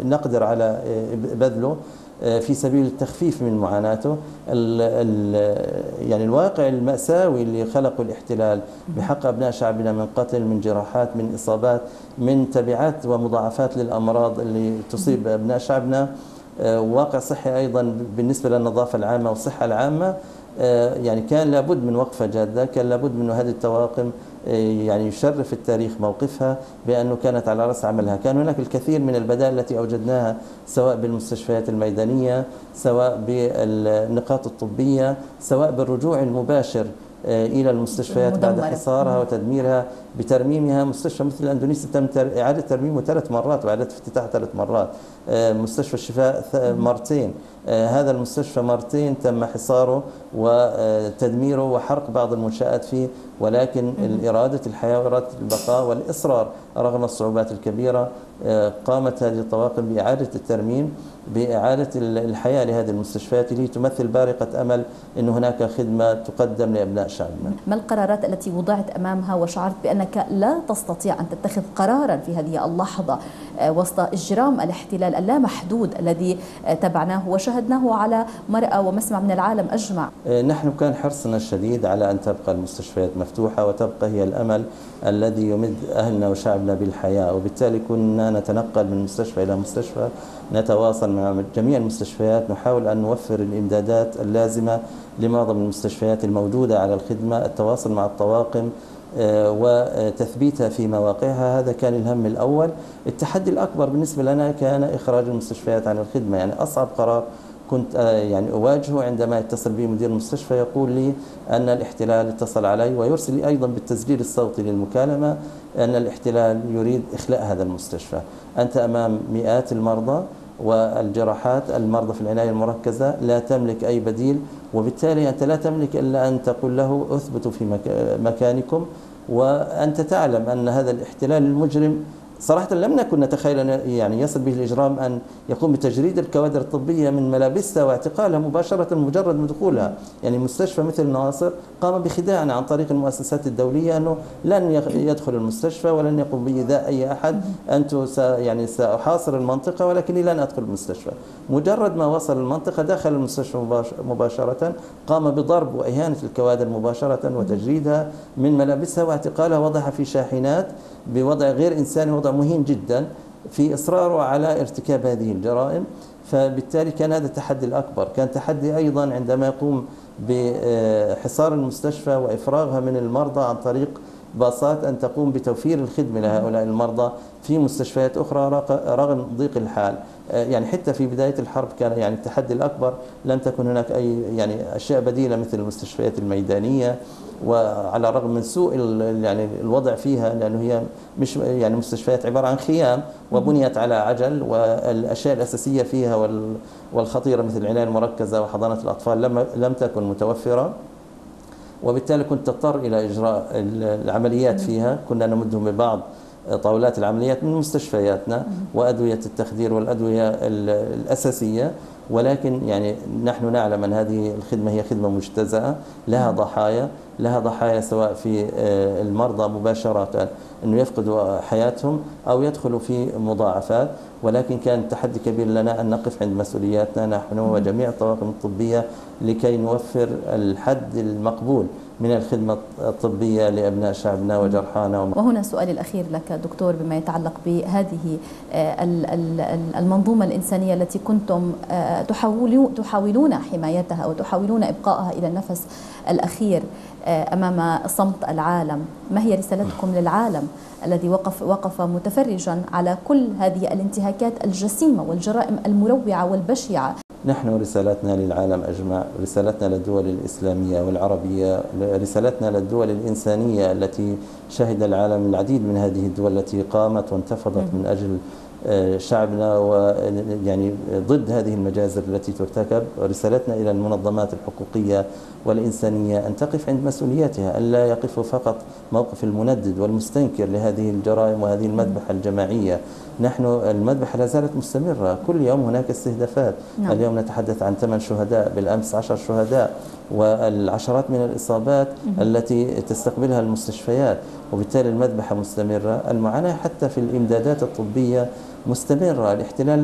نقدر على بذله في سبيل التخفيف من معاناته. يعني الواقع المأساوي اللي خلقه الاحتلال بحق أبناء شعبنا من قتل، من جراحات، من إصابات، من تبعات ومضاعفات للأمراض اللي تصيب أبناء شعبنا، واقع صحي أيضا بالنسبة للنظافة العامة والصحة العامة. يعني كان لابد من وقفة جادة، كان لابد من هذه الطواقم يعني يشرف التاريخ موقفها بأنه كانت على رأس عملها. كان هناك الكثير من البدائل التي أوجدناها، سواء بالمستشفيات الميدانية، سواء بالنقاط الطبية، سواء بالرجوع المباشر إلى المستشفيات بعد حصارها وتدميرها بترميمها. مستشفى مثل الأندونيسي تم إعادة ترميمه 3 مرات وإعادة افتتاح 3 مرات. مستشفى الشفاء مرتين. هذا المستشفى مرتين تم حصاره وتدميره وحرق بعض المنشآت فيه، ولكن إرادة الحياة وإرادة البقاء والإصرار رغم الصعوبات الكبيرة قامت هذه الطواقم بإعادة الترميم، بإعادة الحياة لهذه المستشفيات اللي تمثل بارقة أمل أن هناك خدمة تقدم لأبناء شعبنا. ما القرارات التي وضعت أمامها وشعرت بأنك لا تستطيع أن تتخذ قرارا في هذه اللحظة وسط إجرام الاحتلال اللامحدود الذي تبعناه وشاهدناه على مرأى ومسمع من العالم أجمع؟ نحن كان حرصنا الشديد على أن تبقى المستشفيات مفتوحة وتبقى هي الأمل الذي يمد أهلنا وشعبنا بالحياة، وبالتالي كنا نتنقل من مستشفى إلى مستشفى، نتواصل مع جميع المستشفيات، نحاول أن نوفر الإمدادات اللازمة لمعظم المستشفيات الموجودة على الخدمة، التواصل مع الطواقم وتثبيتها في مواقعها. هذا كان الهم الأول. التحدي الأكبر بالنسبة لنا كان إخراج المستشفيات عن الخدمة. يعني أصعب قرار كنت يعني أواجهه عندما يتصل بي مدير المستشفى يقول لي أن الاحتلال اتصل علي ويرسل لي أيضا بالتسجيل الصوتي للمكالمة أن الاحتلال يريد إخلاء هذا المستشفى. أنت أمام مئات المرضى والجراحات، المرضى في العناية المركزة، لا تملك أي بديل، وبالتالي أنت لا تملك إلا أن تقول له اثبتوا في مكانكم. وأنت تعلم أن هذا الاحتلال المجرم صراحة لم نكن نتخيل أن يعني يصل به الإجرام أن يقوم بتجريد الكوادر الطبية من ملابسها واعتقالها مباشرة مجرد من دخولها. يعني مستشفى مثل ناصر قام بخداعنا عن طريق المؤسسات الدولية أنه لن يدخل المستشفى ولن يقوم بإيذاء أي أحد، أنتم يعني سأحاصر المنطقة ولكني لن أدخل المستشفى. مجرد ما وصل المنطقة دخل المستشفى مباشرة، قام بضرب وإهانة الكوادر مباشرة وتجريدها من ملابسها واعتقالها، وضعها في شاحنات بوضع غير إنساني، وضع مهين جدا في إصراره على ارتكاب هذه الجرائم. فبالتالي كان هذا التحدي الأكبر. كان تحدي أيضا عندما يقوم بحصار المستشفى وإفراغها من المرضى عن طريق باصات أن تقوم بتوفير الخدمة لهؤلاء المرضى في مستشفيات أخرى رغم ضيق الحال. يعني حتى في بداية الحرب كان يعني التحدي الأكبر، لم تكن هناك أي يعني أشياء بديلة مثل المستشفيات الميدانية، وعلى الرغم من سوء يعني الوضع فيها، لأنه هي مش يعني مستشفيات عبارة عن خيام وبنيت على عجل، والأشياء الأساسية فيها والخطيرة مثل العناية المركزة وحضانة الأطفال لم تكن متوفرة، وبالتالي كنت تضطر إلى إجراء العمليات فيها. كنا نمدهم ببعض طاولات العمليات من مستشفياتنا وأدوية التخدير والأدوية الأساسية، ولكن يعني نحن نعلم أن هذه الخدمة هي خدمة مجتزأة، لها ضحايا سواء في المرضى مباشرة أنه يفقدوا حياتهم أو يدخلوا في مضاعفات. ولكن كان تحدي كبير لنا أن نقف عند مسؤولياتنا نحن وجميع الطواقم الطبية لكي نوفر الحد المقبول من الخدمة الطبية لأبناء شعبنا وجرحانا. وهنا سؤالي الأخير لك دكتور بما يتعلق بهذه المنظومة الإنسانية التي كنتم تحاولون حمايتها وتحاولون إبقائها إلى النفس الأخير أمام صمت العالم. ما هي رسالتكم للعالم الذي وقف متفرجا على كل هذه الانتهاكات الجسيمة والجرائم المروعة والبشعة؟ نحن رسالتنا للعالم أجمع، رسالتنا للدول الإسلامية والعربية، رسالتنا للدول الإنسانية التي شهد العالم العديد من هذه الدول التي قامت وانتفضت من أجل شعبنا ويعني ضد هذه المجازر التي ترتكب. رسالتنا إلى المنظمات الحقوقية والإنسانية أن تقف عند مسؤولياتها، ألا يقفوا فقط موقف المندد والمستنكر لهذه الجرائم وهذه المذبحة الجماعية. نحن المذبحة لا زالت مستمرة، كل يوم هناك استهدافات. اليوم نتحدث عن 8 شهداء، بالأمس 10 شهداء، والعشرات من الإصابات التي تستقبلها المستشفيات، وبالتالي المذبحة مستمرة. المعاناة حتى في الإمدادات الطبية مستمرة. الاحتلال